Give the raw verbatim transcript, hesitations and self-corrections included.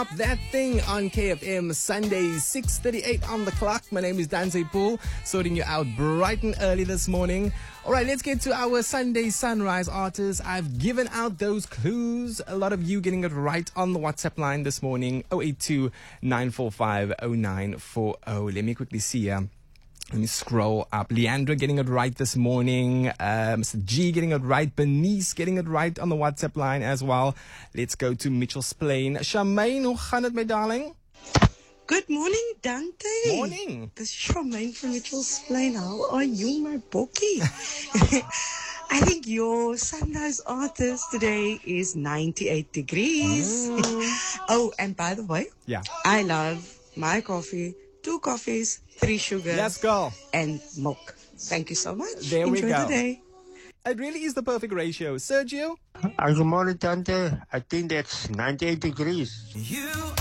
That thing on K F M Sunday, six thirty-eight on the clock. My name is Danze Pool, sorting you out bright and early this morning. All right, let's get to our Sunday Sunrise artists. I've given out those clues. A lot of you getting it right on the WhatsApp line this morning, oh eight two, nine four five, oh nine four oh. Let me quickly see here. Let me scroll up. Leandra getting it right this morning. Uh, Mister G getting it right. Bernice getting it right on the WhatsApp line as well. Let's go to Mitchell's Plain. Charmaine, hoe gaan het, my darling? Good morning, Dante. Morning. This is Charmaine from Mitchell's Plain. How are you, my bookie? I think your sunrise artist today is ninety-eight degrees. Mm. Oh, and by the way, yeah, I love my coffee. Two coffees, three sugars. Let's go. And milk. Thank you so much. There Enjoy we go. The day. It really is the perfect ratio. Sergio? Good morning, Tante. I think that's ninety-eight degrees. You